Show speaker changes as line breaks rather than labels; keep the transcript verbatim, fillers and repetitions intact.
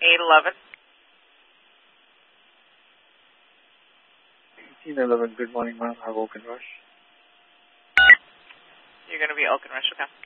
eight eleven.
eighteen eleven, good morning, ma'am. I have Oaken Rush.
You're going to be Oaken Rush, okay.